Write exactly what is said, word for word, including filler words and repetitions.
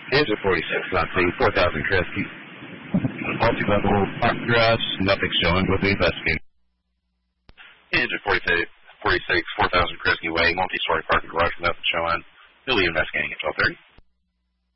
Engine forty-six, not seeing four thousand Kresge. Multi-level parking garage, nothing showing with the investigating. Engine forty-six, forty-six four thousand Kresge Way, multi-story parking garage, nothing showing. We'll be investigating at twelve thirty.